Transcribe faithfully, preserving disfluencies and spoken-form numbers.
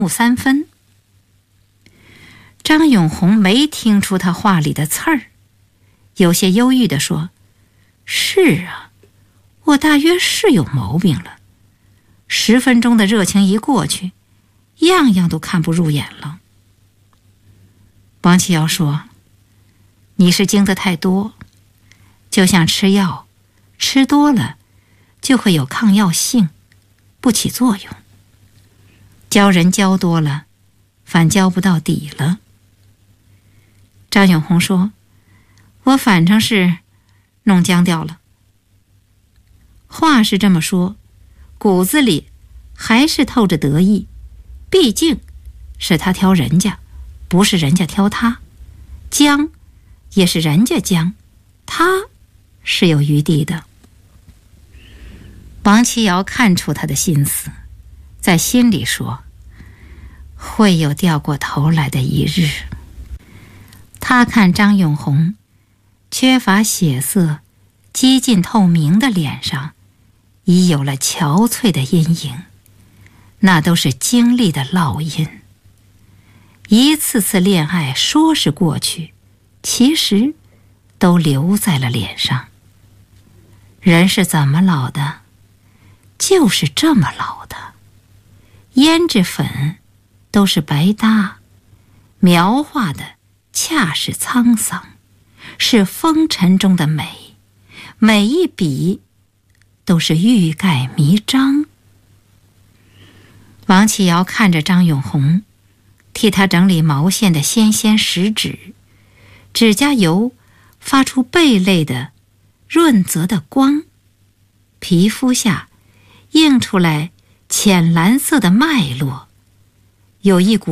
目三分。张永红没听出他话里的刺儿，有些忧郁地说：是啊，我大约是有毛病了。十分钟的热情一过去，样样都看不入眼了。王启尧说：你是经得太多，就像吃药，吃多了就会有抗药性，不起作用。教人教多了，反教不到底了。张永红说：我反正是弄僵掉了。话是这么说，骨子里还是透着得意，毕竟是他挑人家，不是人家挑他。僵也是人家僵，他是有余地的。王启尧看出他的心思，在心里说：会有掉过头来的一日。他看张永红缺乏血色、几近透明的脸上已有了憔悴的阴影，那都是经历的烙印。一次次恋爱说是过去，其实都留在了脸上。人是怎么老的？就是这么老的。胭脂粉都是白搭，描画的恰是沧桑，是风尘中的美，每一笔都是欲盖弥彰。王启尧看着张永红替他整理毛线的纤纤十指，指甲油发出贝类的润泽的光，皮肤下映出来浅蓝色的脉络，有一股